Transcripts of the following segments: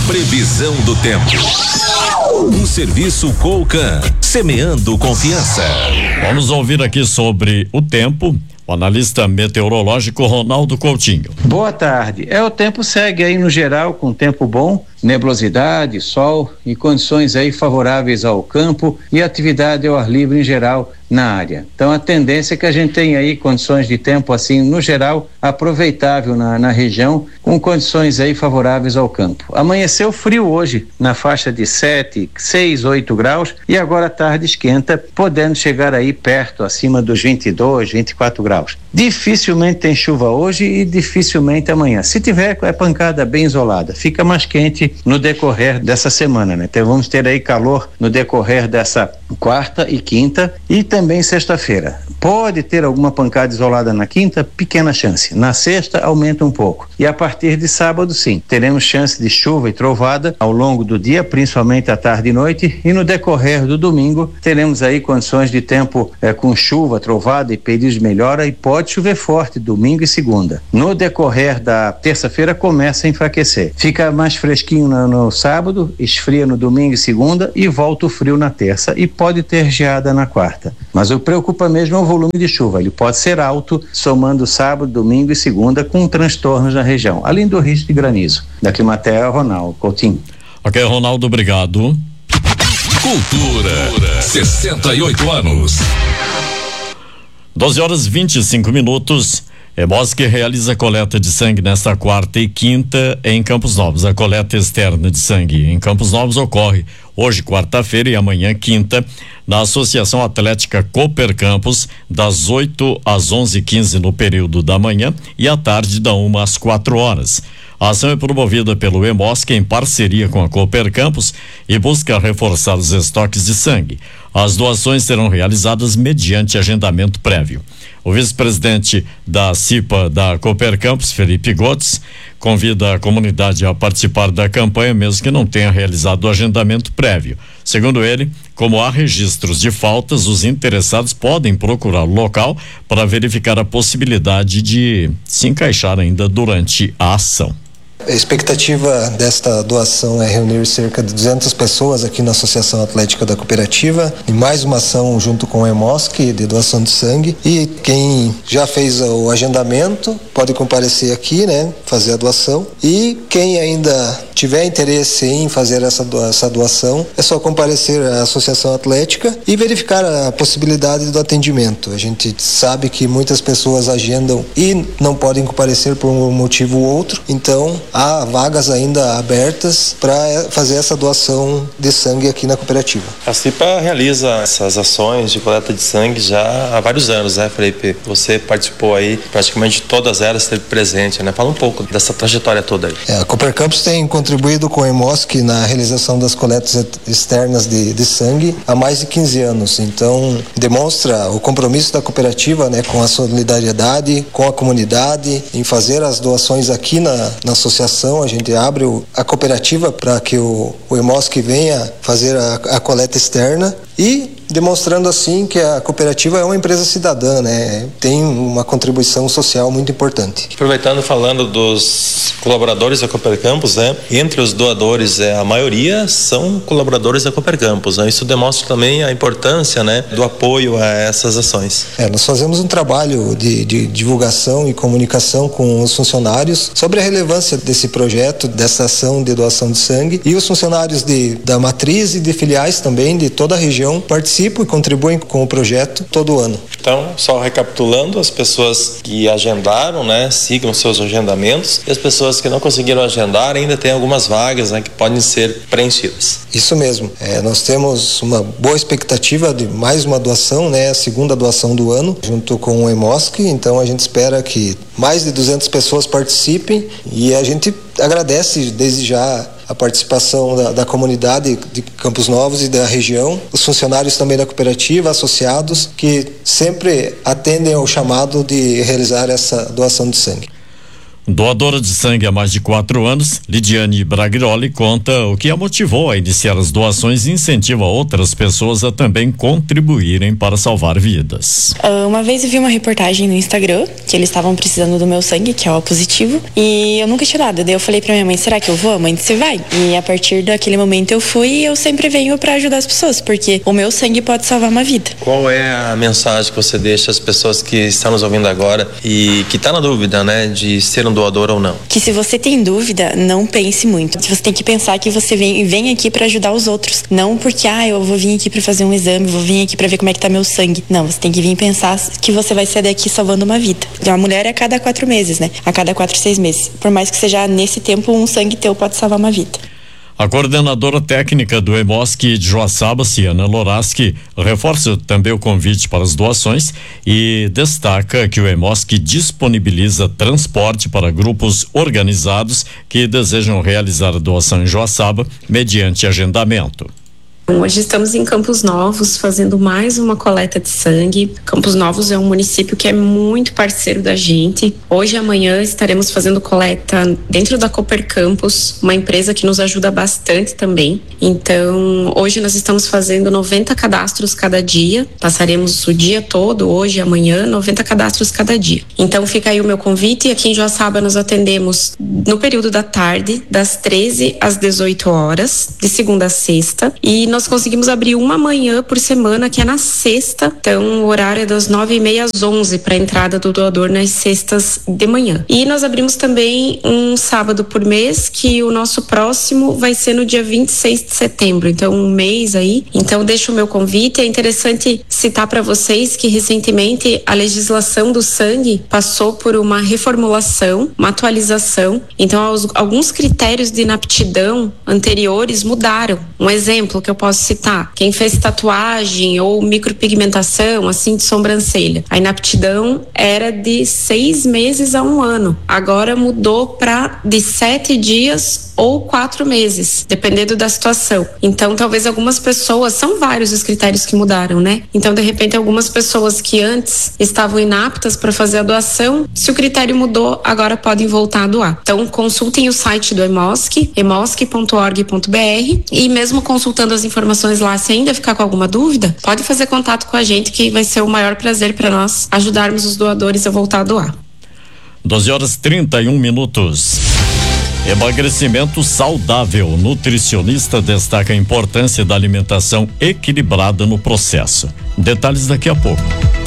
Previsão do tempo. Um serviço Colcan, semeando confiança. Vamos ouvir aqui sobre o tempo. O analista meteorológico Ronaldo Coutinho. Boa tarde. O tempo segue aí no geral com tempo bom, nebulosidade, sol e condições aí favoráveis ao campo e atividade ao ar livre em geral na área. Então a tendência é que a gente tenha aí condições de tempo assim no geral aproveitável na região, com condições aí favoráveis ao campo. Amanheceu frio hoje na faixa de 7, 6, 8 graus e agora à tarde esquenta, podendo chegar aí perto, acima dos 22, 24 graus. Dificilmente tem chuva hoje e dificilmente amanhã. Se tiver, é pancada bem isolada. Fica mais quente no decorrer dessa semana, né? Então vamos ter aí calor no decorrer dessa quarta e quinta e também sexta-feira. Pode ter alguma pancada isolada na quinta, pequena chance. Na sexta aumenta um pouco. E a partir de sábado, sim, teremos chance de chuva e trovada ao longo do dia, principalmente à tarde e noite, e no decorrer do domingo teremos aí condições de tempo com chuva, trovada e períodos de melhora, e pode chover forte domingo e segunda. No decorrer da terça-feira começa a enfraquecer. Fica mais fresquinho no sábado, esfria no domingo e segunda e volta o frio na terça e pode ter geada na quarta. Mas o que preocupa mesmo é o volume de chuva. Ele pode ser alto, somando sábado, domingo e segunda, com transtornos na região, além do risco de granizo. Da Climatea, Ronaldo Coutinho. Ok, Ronaldo, obrigado. Cultura, 68 anos. 12h25. EMOSC realiza coleta de sangue nesta quarta e quinta em Campos Novos. A coleta externa de sangue em Campos Novos ocorre hoje, quarta-feira, e amanhã, quinta, na Associação Atlética Cooper Campos, das 8 às 11h15 no período da manhã e à tarde, da 1 às 4 horas. A ação é promovida pelo EMOSC em parceria com a Cooper Campos e busca reforçar os estoques de sangue. As doações serão realizadas mediante agendamento prévio. O vice-presidente da CIPA da Cooper Campos, Felipe Gotts, convida a comunidade a participar da campanha, mesmo que não tenha realizado o agendamento prévio. Segundo ele, como há registros de faltas, os interessados podem procurar o local para verificar a possibilidade de se encaixar ainda durante a ação. A expectativa desta doação é reunir cerca de 200 pessoas aqui na Associação Atlética da Cooperativa, e mais uma ação junto com o EMOSC de doação de sangue. E quem já fez o agendamento pode comparecer aqui, né, fazer a doação. E quem ainda tiver interesse em fazer essa doação, é só comparecer à Associação Atlética e verificar a possibilidade do atendimento. A gente sabe que muitas pessoas agendam e não podem comparecer por um motivo ou outro, então há vagas ainda abertas para fazer essa doação de sangue aqui na cooperativa. A CIPA realiza essas ações de coleta de sangue já há vários anos, né, Felipe? Você participou aí, praticamente todas elas esteve presente, né? Fala um pouco dessa trajetória toda aí. A Cooper Campos tem contribuído com o EMOSC na realização das coletas externas de sangue há mais de 15 anos, então demonstra o compromisso da cooperativa, né, com a solidariedade, com a comunidade, em fazer as doações aqui na associação. A gente abre a cooperativa para que o EMOSC venha fazer a coleta externa e demonstrando assim que a cooperativa é uma empresa cidadã, né? Tem uma contribuição social muito importante. Aproveitando, falando dos colaboradores da Cooper Campos, né? Entre os doadores, a maioria são colaboradores da Cooper Campos, né? Isso demonstra também a importância, né, do apoio a essas ações. Nós fazemos um trabalho de divulgação e comunicação com os funcionários sobre a relevância desse projeto, dessa ação de doação de sangue, e os funcionários da matriz e de filiais também de toda a região participam e contribuem com o projeto todo ano. Então, só recapitulando, as pessoas que agendaram, né, sigam seus agendamentos, e as pessoas que não conseguiram agendar ainda tem algumas vagas, né, que podem ser preenchidas. Isso mesmo. Nós temos uma boa expectativa de mais uma doação, né, a segunda doação do ano, junto com o EMOSC, então a gente espera que mais de 200 pessoas participem, e a gente agradece desde já a participação da comunidade de Campos Novos e da região, os funcionários também da cooperativa, associados, que sempre atendem ao chamado de realizar essa doação de sangue. Doadora de sangue há mais de 4 anos, Lidiane Braghiroli conta o que a motivou a iniciar as doações e incentiva outras pessoas a também contribuírem para salvar vidas. Uma vez eu vi uma reportagem no Instagram que eles estavam precisando do meu sangue, que é o positivo, e eu nunca tinha dado. Daí eu falei pra minha mãe, será que eu vou? A mãe disse, você vai. E a partir daquele momento eu fui e eu sempre venho pra ajudar as pessoas, porque o meu sangue pode salvar uma vida. Qual é a mensagem que você deixa às pessoas que estão nos ouvindo agora e que tá na dúvida, né, de ser um doador ou não? Que se você tem dúvida, não pense muito. Você tem que pensar que você vem aqui para ajudar os outros. Não porque, eu vou vir aqui para fazer um exame, vou vir aqui para ver como é que tá meu sangue. Não, você tem que vir pensar que você vai sair daqui salvando uma vida. A mulher é a cada 4 meses, né? A cada 4, 6 meses. Por mais que seja nesse tempo, um sangue teu pode salvar uma vida. A coordenadora técnica do EMOSC de Joaçaba, Ciana Loraski, reforça também o convite para as doações e destaca que o EMOSC disponibiliza transporte para grupos organizados que desejam realizar a doação em Joaçaba mediante agendamento. Hoje estamos em Campos Novos fazendo mais uma coleta de sangue. Campos Novos é um município que é muito parceiro da gente. Hoje e amanhã estaremos fazendo coleta dentro da Cooper Campus, uma empresa que nos ajuda bastante também. Então, hoje nós estamos fazendo 90 cadastros cada dia. Passaremos o dia todo, hoje e amanhã, 90 cadastros cada dia. Então, fica aí o meu convite. Aqui em Joaçaba nós atendemos no período da tarde, das 13 às 18 horas, de segunda a sexta. E nós conseguimos abrir uma manhã por semana, que é na sexta. Então, o horário é das 9h30 às 11 para a entrada do doador nas sextas de manhã. E nós abrimos também um sábado por mês, que o nosso próximo vai ser no dia 26 de setembro. Então, um mês aí. Então, deixo o meu convite. É interessante citar para vocês que recentemente a legislação do sangue passou por uma reformulação, uma atualização. Então, alguns critérios de inaptidão anteriores mudaram. Um exemplo que eu posso citar, quem fez tatuagem ou micropigmentação, assim, de sobrancelha, a inaptidão era de 6 meses a 1 ano. Agora mudou para de 7 dias ou 4 meses, dependendo da situação. Então, talvez algumas pessoas, são vários os critérios que mudaram, né? Então, de repente, algumas pessoas que antes estavam inaptas para fazer a doação, se o critério mudou, agora podem voltar a doar. Então, consultem o site do EMOSC, emosc.org.br, e mesmo consultando as informações lá, se ainda ficar com alguma dúvida, pode fazer contato com a gente, que vai ser o maior prazer para nós ajudarmos os doadores a voltar a doar. 12h31. Emagrecimento saudável. Nutricionista destaca a importância da alimentação equilibrada no processo. Detalhes daqui a pouco.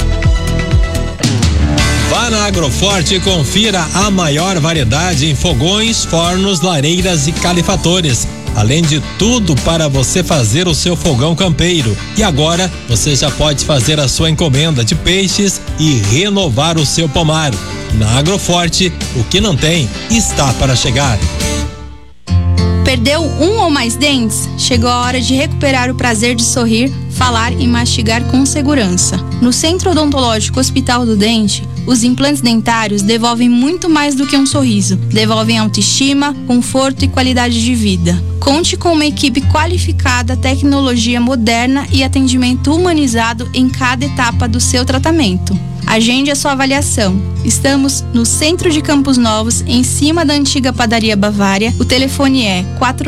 Vá na Agroforte e confira a maior variedade em fogões, fornos, lareiras e calefatores. Além de tudo para você fazer o seu fogão campeiro. E agora você já pode fazer a sua encomenda de peixes e renovar o seu pomar. Na Agroforte, o que não tem está para chegar. Perdeu um ou mais dentes? Chegou a hora de recuperar o prazer de sorrir, falar e mastigar com segurança. No Centro Odontológico Hospital do Dente, os implantes dentários devolvem muito mais do que um sorriso. Devolvem autoestima, conforto e qualidade de vida. Conte com uma equipe qualificada, tecnologia moderna e atendimento humanizado em cada etapa do seu tratamento. Agende a sua avaliação. Estamos no centro de Campos Novos, em cima da antiga padaria Bavária. O telefone é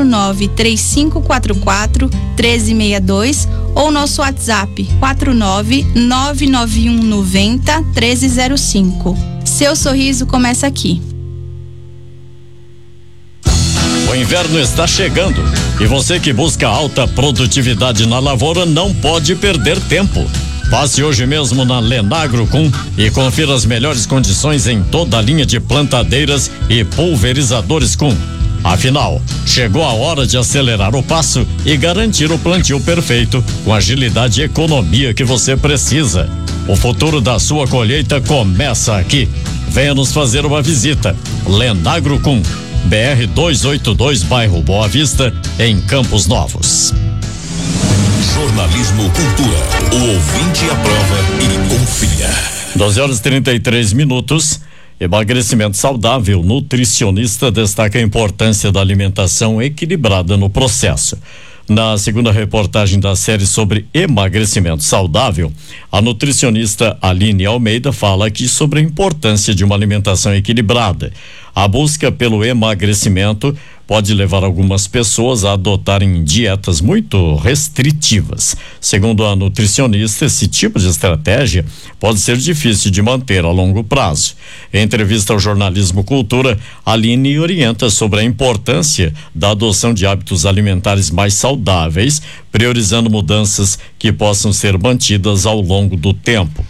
49-3544-1362 ou nosso WhatsApp 49-99190-1305. Seu sorriso começa aqui. O inverno está chegando e você que busca alta produtividade na lavoura não pode perder tempo. Passe hoje mesmo na Lenagrocum e confira as melhores condições em toda a linha de plantadeiras e pulverizadores Cum. Afinal, chegou a hora de acelerar o passo e garantir o plantio perfeito com agilidade e economia que você precisa. O futuro da sua colheita começa aqui. Venha nos fazer uma visita. Lenagrocum, BR 282, bairro Boa Vista, em Campos Novos. Jornalismo Cultura. O ouvinte aprova e confia. 12h33. Emagrecimento saudável. Nutricionista destaca a importância da alimentação equilibrada no processo. Na segunda reportagem da série sobre emagrecimento saudável, a nutricionista Aline Almeida fala aqui sobre a importância de uma alimentação equilibrada. A busca pelo emagrecimento pode levar algumas pessoas a adotarem dietas muito restritivas. Segundo a nutricionista, esse tipo de estratégia pode ser difícil de manter a longo prazo. Em entrevista ao jornalismo Cultura, Aline orienta sobre a importância da adoção de hábitos alimentares mais saudáveis, priorizando mudanças que possam ser mantidas ao longo do tempo.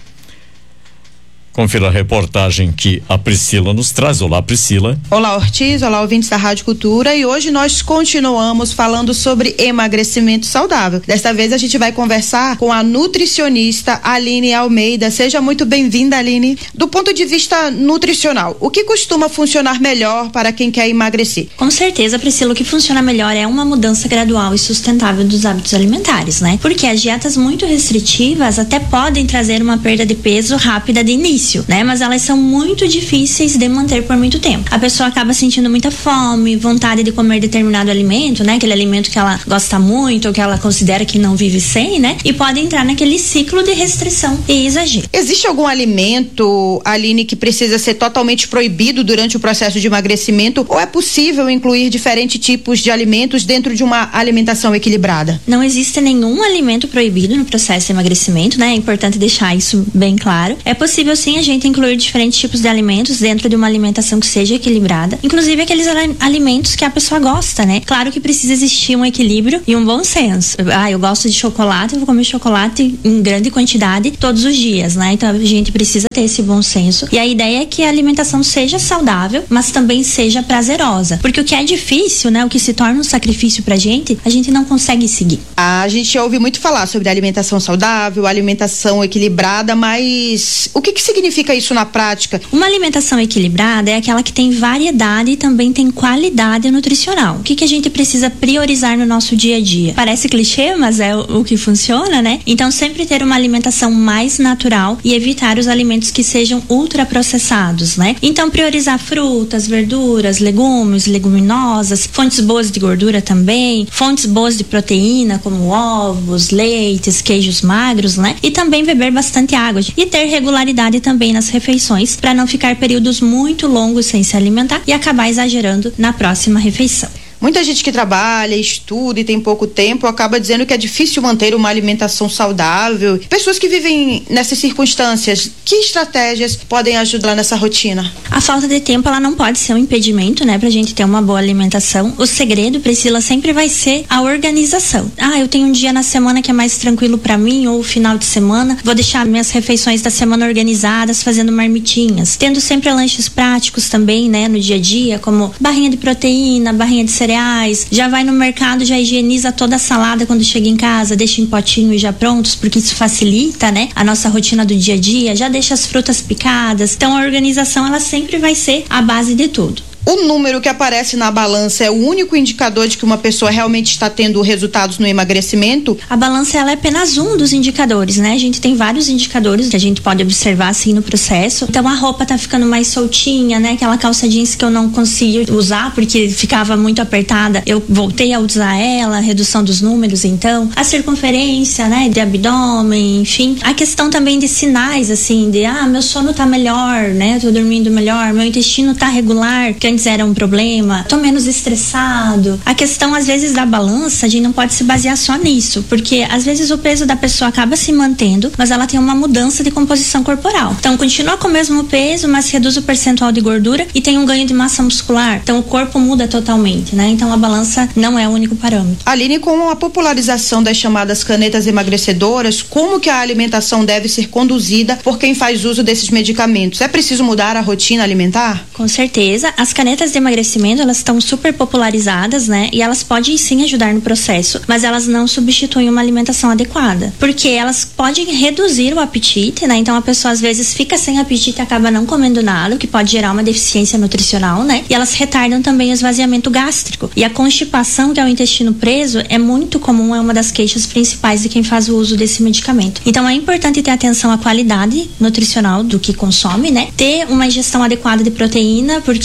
Confira a reportagem que a Priscila nos traz. Olá, Priscila. Olá, Ortiz. Olá, ouvintes da Rádio Cultura. E hoje nós continuamos falando sobre emagrecimento saudável. Desta vez a gente vai conversar com a nutricionista Aline Almeida. Seja muito bem-vinda, Aline. Do ponto de vista nutricional, o que costuma funcionar melhor para quem quer emagrecer? Com certeza, Priscila, o que funciona melhor é uma mudança gradual e sustentável dos hábitos alimentares, né? Porque as dietas muito restritivas até podem trazer uma perda de peso rápida de início, né? Mas elas são muito difíceis de manter por muito tempo. A pessoa acaba sentindo muita fome, vontade de comer determinado alimento, né? Aquele alimento que ela gosta muito ou que ela considera que não vive sem, né? E pode entrar naquele ciclo de restrição e exagero. Existe algum alimento, Aline, que precisa ser totalmente proibido durante o processo de emagrecimento, ou é possível incluir diferentes tipos de alimentos dentro de uma alimentação equilibrada? Não existe nenhum alimento proibido no processo de emagrecimento, né? É importante deixar isso bem claro. É possível sim a gente incluir diferentes tipos de alimentos dentro de uma alimentação que seja equilibrada, inclusive aqueles alimentos que a pessoa gosta, né? Claro que precisa existir um equilíbrio e um bom senso. Eu gosto de chocolate, eu vou comer chocolate em grande quantidade todos os dias, né? Então a gente precisa ter esse bom senso. E a ideia é que a alimentação seja saudável, mas também seja prazerosa. Porque o que é difícil, né? O que se torna um sacrifício pra gente, a gente não consegue seguir. A gente ouve muito falar sobre alimentação saudável, alimentação equilibrada, mas o que significa isso na prática? Uma alimentação equilibrada é aquela que tem variedade e também tem qualidade nutricional. O que a gente precisa priorizar no nosso dia a dia? Parece clichê, mas é o que funciona, né? Então sempre ter uma alimentação mais natural e evitar os alimentos que sejam ultraprocessados, né? Então priorizar frutas, verduras, legumes, leguminosas, fontes boas de gordura também, fontes boas de proteína como ovos, leites, queijos magros, né? E também beber bastante água e ter regularidade também nas refeições para não ficar períodos muito longos sem se alimentar e acabar exagerando na próxima refeição. Muita gente que trabalha, estuda e tem pouco tempo acaba dizendo que é difícil manter uma alimentação saudável. Pessoas que vivem nessas circunstâncias, que estratégias podem ajudar nessa rotina? A falta de tempo, ela não pode ser um impedimento, né, pra gente ter uma boa alimentação. O segredo, Priscila, sempre vai ser a organização. Eu tenho um dia na semana que é mais tranquilo pra mim, ou o final de semana, vou deixar minhas refeições da semana organizadas, fazendo marmitinhas. Tendo sempre lanches práticos também, né, no dia a dia, como barrinha de proteína, barrinha de cereais. Já vai no mercado, já higieniza toda a salada quando chega em casa, deixa em potinho e já prontos, porque isso facilita, né, a nossa rotina do dia a dia. Já deixa as frutas picadas. Então a organização, ela sempre vai ser a base de tudo. O número que aparece na balança é o único indicador de que uma pessoa realmente está tendo resultados no emagrecimento? A balança, ela é apenas um dos indicadores, né? A gente tem vários indicadores que a gente pode observar assim no processo. Então a roupa tá ficando mais soltinha, né? Aquela calça jeans que eu não conseguia usar porque ficava muito apertada, eu voltei a usar ela, redução dos números, então. A circunferência, né? De abdômen, enfim. A questão também de sinais, assim, de meu sono tá melhor, né? Tô dormindo melhor, meu intestino tá regular, que antes era um problema, tô menos estressado. A questão, às vezes, da balança, a gente não pode se basear só nisso, porque às vezes o peso da pessoa acaba se mantendo, mas ela tem uma mudança de composição corporal. Então, continua com o mesmo peso, mas reduz o percentual de gordura e tem um ganho de massa muscular. Então, o corpo muda totalmente, né? Então, a balança não é o único parâmetro. Aline, com a popularização das chamadas canetas emagrecedoras, como que a alimentação deve ser conduzida por quem faz uso desses medicamentos? É preciso mudar a rotina alimentar? Com certeza. As canetas de emagrecimento, elas estão super popularizadas, né? E elas podem sim ajudar no processo, mas elas não substituem uma alimentação adequada, porque elas podem reduzir o apetite, né? Então a pessoa às vezes fica sem apetite e acaba não comendo nada, o que pode gerar uma deficiência nutricional, né? E elas retardam também o esvaziamento gástrico. E a constipação, que é o intestino preso, é muito comum, é uma das queixas principais de quem faz o uso desse medicamento. Então é importante ter atenção à qualidade nutricional do que consome, né? Ter uma ingestão adequada de proteína, porque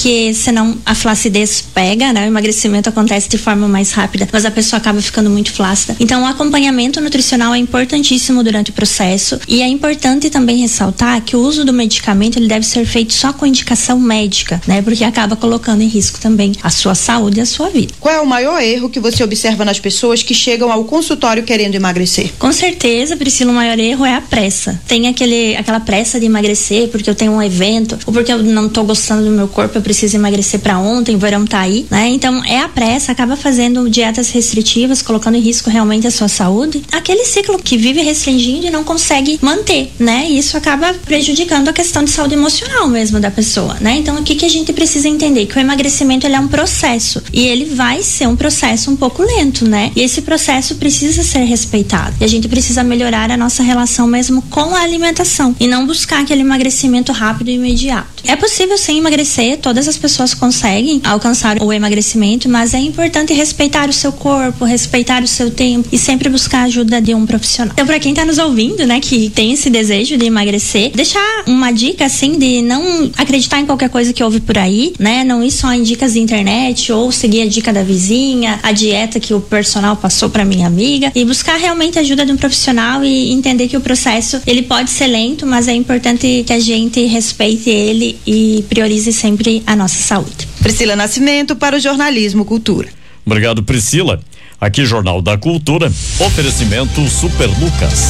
senão a flacidez pega, né? O emagrecimento acontece de forma mais rápida, mas a pessoa acaba ficando muito flácida. Então, o acompanhamento nutricional é importantíssimo durante o processo, e é importante também ressaltar que o uso do medicamento ele deve ser feito só com indicação médica, né? Porque acaba colocando em risco também a sua saúde e a sua vida. Qual é o maior erro que você observa nas pessoas que chegam ao consultório querendo emagrecer? Com certeza, Priscila, o maior erro é a pressa. Tem aquela pressa de emagrecer porque eu tenho um evento, ou porque eu não tô gostando do meu corpo, eu preciso emagrecer pra ontem, o verão tá aí, né? Então, é a pressa, acaba fazendo dietas restritivas, colocando em risco realmente a sua saúde. Aquele ciclo que vive restringindo e não consegue manter, né? E isso acaba prejudicando a questão de saúde emocional mesmo da pessoa, né? Então, o que a gente precisa entender? Que o emagrecimento, ele é um processo, e ele vai ser um processo um pouco lento, né? E esse processo precisa ser respeitado. E a gente precisa melhorar a nossa relação mesmo com a alimentação, e não buscar aquele emagrecimento rápido e imediato. É possível sim emagrecer, todas as pessoas conseguem alcançar o emagrecimento, mas é importante respeitar o seu corpo, respeitar o seu tempo e sempre buscar a ajuda de um profissional. Então, para quem tá nos ouvindo, né, que tem esse desejo de emagrecer, deixar uma dica assim de não acreditar em qualquer coisa que ouve por aí, né? Não ir só em dicas de internet ou seguir a dica da vizinha, a dieta que o personal passou para minha amiga, e buscar realmente a ajuda de um profissional e entender que o processo ele pode ser lento, mas é importante que a gente respeite ele e priorize sempre a nossa saúde. Priscila Nascimento para o Jornalismo Cultura. Obrigado, Priscila. Aqui, Jornal da Cultura, oferecimento Super Lucas.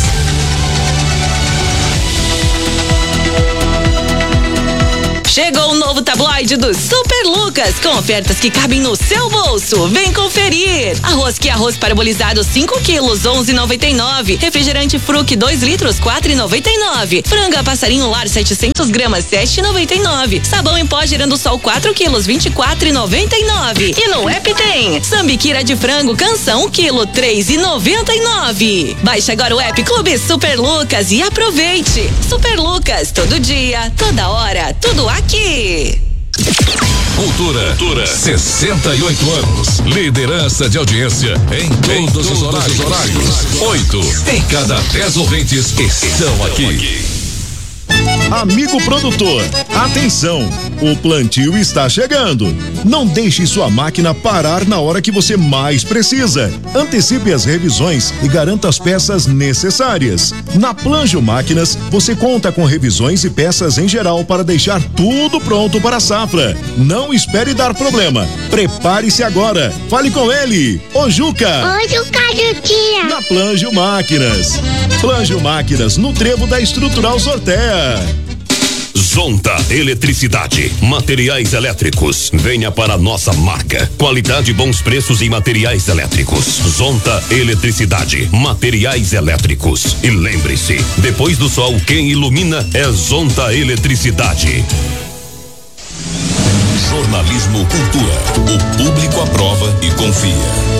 Chegou o novo tabloide do Super Lucas, com ofertas que cabem no seu bolso. Vem conferir. Arroz que arroz parabolizado 5 quilos, 11,99. Refrigerante Fruc 2 litros, 4,99. Franga passarinho lar 700 gramas, 7,99. Sabão em pó Girando Sol 4 quilos, 24,99. E no app tem sambiquira de frango canção 1 quilo, 3,99. Baixe agora o app Clube Super Lucas e aproveite. Super Lucas, todo dia, toda hora, tudo aqui. Cultura. 68 anos. Liderança de audiência em todos os horários. 8 em cada 10 ouvintes estão aqui. Amigo produtor, atenção, o plantio está chegando. Não deixe sua máquina parar na hora que você mais precisa. Antecipe as revisões e garanta as peças necessárias. Na Planjo Máquinas, você conta com revisões e peças em geral para deixar tudo pronto para a safra. Não espere dar problema. Prepare-se agora. Fale com ele, o Juca. Oi, Juca. Na Planjo Máquinas. Planjo Máquinas, no trevo da Estrutural Sorteia. Zonta Eletricidade, materiais elétricos. Venha para a nossa marca. Qualidade e bons preços em materiais elétricos. Zonta Eletricidade, materiais elétricos. E lembre-se, depois do sol, quem ilumina é Zonta Eletricidade. Jornalismo Cultura. O público aprova e confia.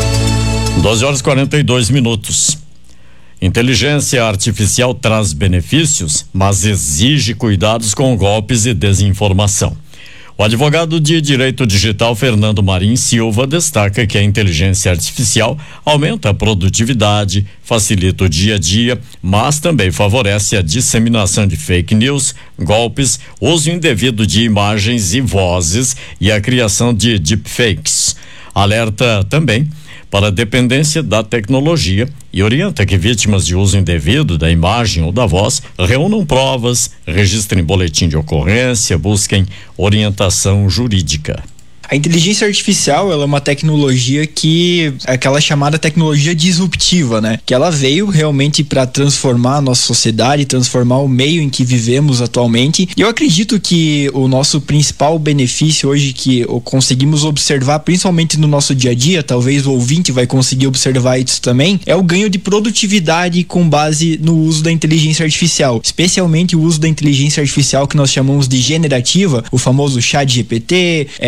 12h42. Inteligência artificial traz benefícios, mas exige cuidados com golpes e desinformação. O advogado de direito digital Fernando Marim Silva destaca que a inteligência artificial aumenta a produtividade, facilita o dia a dia, mas também favorece a disseminação de fake news, golpes, uso indevido de imagens e vozes e a criação de deepfakes. Alerta também para a dependência da tecnologia e orienta que vítimas de uso indevido da imagem ou da voz reúnam provas, registrem boletim de ocorrência, busquem orientação jurídica. A inteligência artificial, ela é uma tecnologia que é aquela chamada tecnologia disruptiva, né? Que ela veio realmente para transformar a nossa sociedade, transformar o meio em que vivemos atualmente. E eu acredito que o nosso principal benefício hoje que conseguimos observar, principalmente no nosso dia a dia, talvez o ouvinte vai conseguir observar isso também, é o ganho de produtividade com base no uso da inteligência artificial, especialmente o uso da inteligência artificial que nós chamamos de generativa, o famoso ChatGPT, o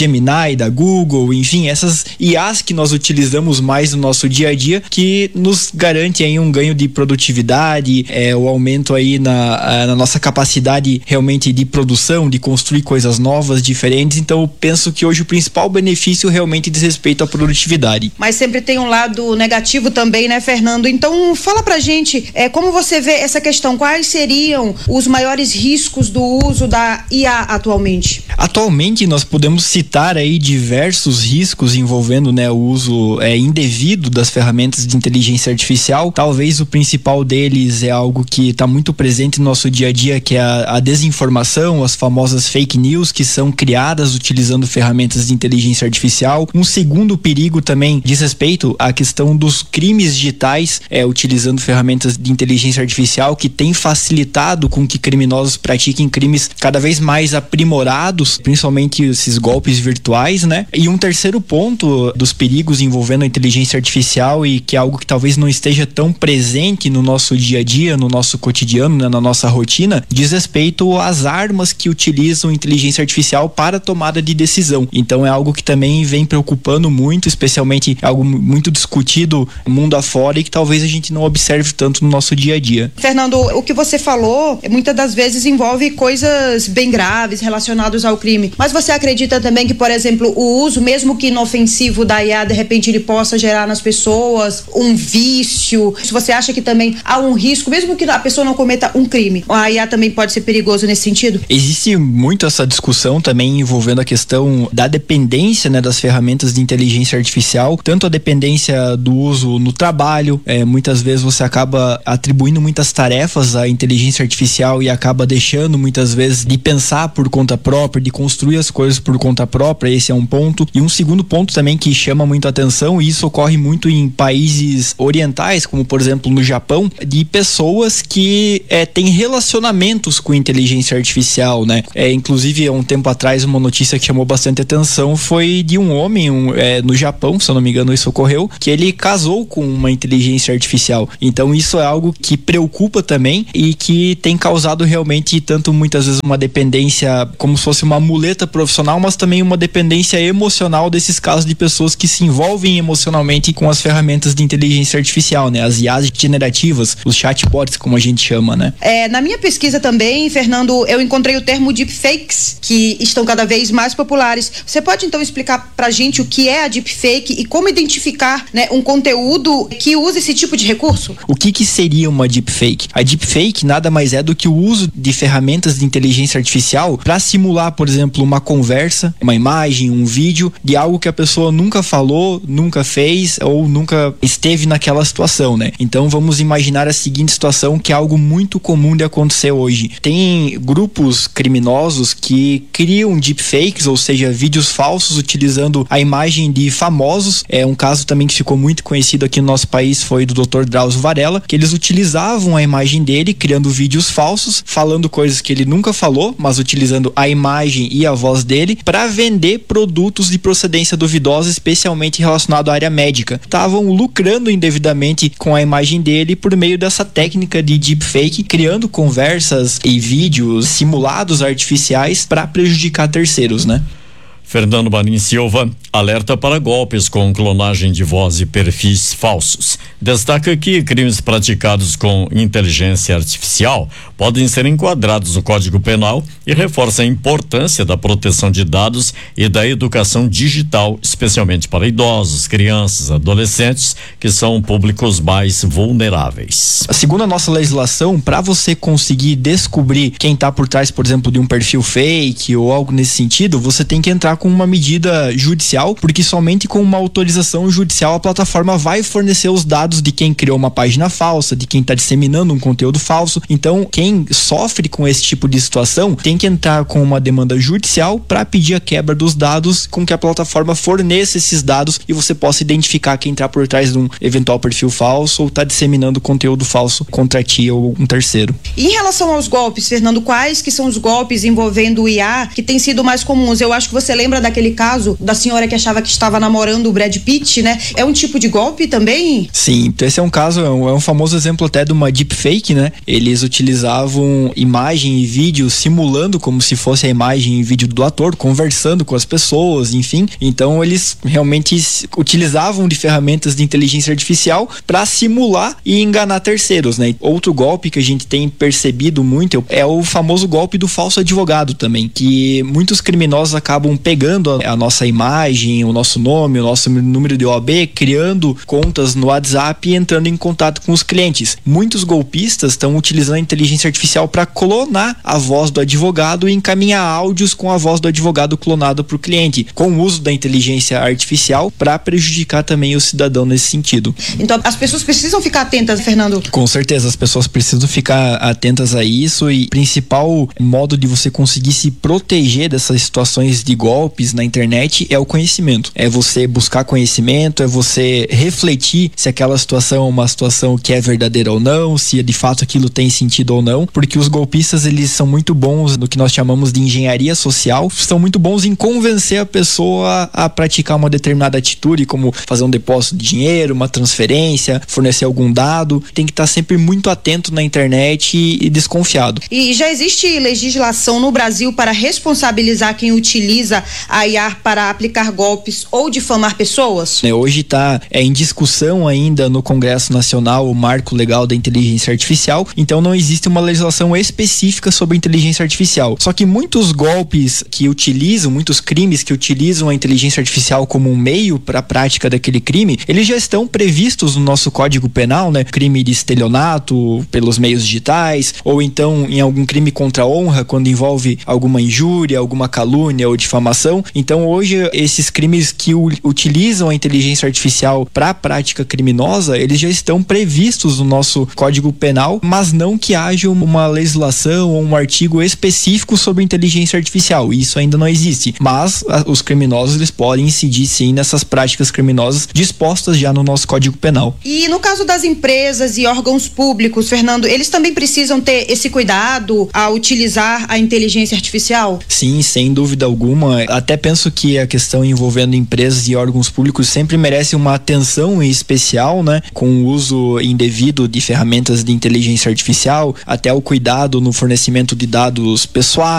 Gemini, da Google, enfim, essas IAs que nós utilizamos mais no nosso dia a dia, que nos garante aí um ganho de produtividade, o aumento aí na nossa capacidade realmente de produção, de construir coisas novas, diferentes. Então eu penso que hoje o principal benefício realmente diz respeito à produtividade. Mas sempre tem um lado negativo também, né, Fernando? Então fala pra gente, como você vê essa questão, quais seriam os maiores riscos do uso da IA atualmente? Atualmente nós podemos citar aí diversos riscos envolvendo, né, o uso indevido das ferramentas de inteligência artificial. Talvez o principal deles é algo que está muito presente no nosso dia a dia, que é a desinformação, as famosas fake news que são criadas utilizando ferramentas de inteligência artificial. Um segundo perigo também diz respeito à questão dos crimes digitais, utilizando ferramentas de inteligência artificial, que tem facilitado com que criminosos pratiquem crimes cada vez mais aprimorados, principalmente esses golpes virtuais, né? E um terceiro ponto dos perigos envolvendo a inteligência artificial, e que é algo que talvez não esteja tão presente no nosso dia a dia, no nosso cotidiano, né, na nossa rotina, diz respeito às armas que utilizam inteligência artificial para tomada de decisão. Então é algo que também vem preocupando muito, especialmente algo muito discutido mundo afora, e que talvez a gente não observe tanto no nosso dia a dia. Fernando, o que você falou muitas das vezes envolve coisas bem graves relacionadas ao crime, mas você acredita também que, por exemplo, o uso, mesmo que inofensivo da IA, de repente ele possa gerar nas pessoas um vício? Se você acha que também há um risco, mesmo que a pessoa não cometa um crime, a IA também pode ser perigoso nesse sentido? Existe muito essa discussão também envolvendo a questão da dependência, né, das ferramentas de inteligência artificial, tanto a dependência do uso no trabalho, muitas vezes você acaba atribuindo muitas tarefas à inteligência artificial e acaba deixando muitas vezes de pensar por conta própria, de construir as coisas por conta própria. Esse é um ponto. E um segundo ponto também que chama muito a atenção, e isso ocorre muito em países orientais, como por exemplo no Japão, de pessoas que têm relacionamentos com inteligência artificial, né? Inclusive há um tempo atrás uma notícia que chamou bastante atenção foi de um homem no Japão, se eu não me engano isso ocorreu, que ele casou com uma inteligência artificial. Então isso é algo que preocupa também, e que tem causado realmente tanto muitas vezes uma dependência como se fosse uma muleta profissional, mas também uma dependência emocional desses casos de pessoas que se envolvem emocionalmente com as ferramentas de inteligência artificial, né? As IAs generativas, os chatbots, como a gente chama, né? Na minha pesquisa também, Fernando, eu encontrei o termo deepfakes, que estão cada vez mais populares. Você pode então explicar pra gente o que é a deepfake e como identificar, né, um conteúdo que usa esse tipo de recurso? O que seria uma deepfake? A deepfake nada mais é do que o uso de ferramentas de inteligência artificial para simular, por exemplo, uma conversa, uma imagem, um vídeo de algo que a pessoa nunca falou, nunca fez ou nunca esteve naquela situação, né? Então vamos imaginar a seguinte situação, que é algo muito comum de acontecer hoje. Tem grupos criminosos que criam deepfakes, ou seja, vídeos falsos utilizando a imagem de famosos. Um caso também que ficou muito conhecido aqui no nosso país foi do Dr. Drauzio Varela, que eles utilizavam a imagem dele, criando vídeos falsos, falando coisas que ele nunca falou, mas utilizando a imagem e a voz dele para vender produtos de procedência duvidosa, especialmente relacionado à área médica. Estavam lucrando indevidamente com a imagem dele por meio dessa técnica de deepfake, criando conversas e vídeos simulados artificiais para prejudicar terceiros, né? Fernando Marim Silva alerta para golpes com clonagem de voz e perfis falsos. Destaca que crimes praticados com inteligência artificial podem ser enquadrados no Código Penal e reforça a importância da proteção de dados e da educação digital, especialmente para idosos, crianças, adolescentes, que são públicos mais vulneráveis. Segundo a nossa legislação, para você conseguir descobrir quem está por trás, por exemplo, de um perfil fake ou algo nesse sentido, você tem que entrar com uma medida judicial, porque somente com uma autorização judicial a plataforma vai fornecer os dados de quem criou uma página falsa, de quem está disseminando um conteúdo falso. Então, quem sofre com esse tipo de situação tem que entrar com uma demanda judicial para pedir a quebra dos dados, com que a plataforma forneça esses dados e você possa identificar quem está por trás de um eventual perfil falso ou está disseminando conteúdo falso contra ti ou um terceiro. E em relação aos golpes, Fernando, quais que são os golpes envolvendo o IA que têm sido mais comuns? Eu acho que você lembra daquele caso da senhora que achava que estava namorando o Brad Pitt, né? É um tipo de golpe também? Sim, Sim, então esse é um caso, é um famoso exemplo até de uma deepfake, né? Eles utilizavam imagem e vídeo simulando como se fosse a imagem e vídeo do ator, conversando com as pessoas, enfim. Então eles realmente utilizavam de ferramentas de inteligência artificial para simular e enganar terceiros, né? Outro golpe que a gente tem percebido muito é o famoso golpe do falso advogado também, que muitos criminosos acabam pegando a nossa imagem, o nosso nome, o nosso número de OAB, criando contas no WhatsApp e entrando em contato com os clientes. Muitos golpistas estão utilizando a inteligência artificial para clonar a voz do advogado e encaminhar áudios com a voz do advogado clonado para o cliente, com o uso da inteligência artificial para prejudicar também o cidadão nesse sentido. Então as pessoas precisam ficar atentas, Fernando. Com certeza, as pessoas precisam ficar atentas a isso, e o principal modo de você conseguir se proteger dessas situações de golpes na internet é o conhecimento. É você buscar conhecimento, é você refletir se aquela situação é uma situação que é verdadeira ou não, se de fato aquilo tem sentido ou não, porque os golpistas, eles são muito bons no que nós chamamos de engenharia social, são muito bons em convencer a pessoa a praticar uma determinada atitude, como fazer um depósito de dinheiro, uma transferência, fornecer algum dado. Tem que estar sempre muito atento na internet e desconfiado. E já existe legislação no Brasil para responsabilizar quem utiliza a IA para aplicar golpes ou difamar pessoas? Hoje está em discussão ainda no Congresso Nacional o marco legal da inteligência artificial, então não existe uma legislação específica sobre inteligência artificial. Só que muitos golpes que utilizam, muitos crimes que utilizam a inteligência artificial como um meio para a prática daquele crime, eles já estão previstos no nosso Código Penal, né? Crime de estelionato pelos meios digitais, ou então em algum crime contra a honra, quando envolve alguma injúria, alguma calúnia ou difamação. Então hoje esses crimes que utilizam a inteligência artificial para a prática criminosa, eles já estão previstos no nosso Código Penal, mas não que haja uma legislação ou um artigo específico sobre inteligência artificial. Isso ainda não existe. Mas os criminosos, eles podem incidir sim nessas práticas criminosas dispostas já no nosso Código Penal. E no caso das empresas e órgãos públicos, Fernando, eles também precisam ter esse cuidado ao utilizar a inteligência artificial? Sim, sem dúvida alguma. Até penso que a questão envolvendo empresas e órgãos públicos sempre merece uma atenção especial, né? Com o uso indevido de ferramentas de inteligência artificial, até o cuidado no fornecimento de dados pessoais,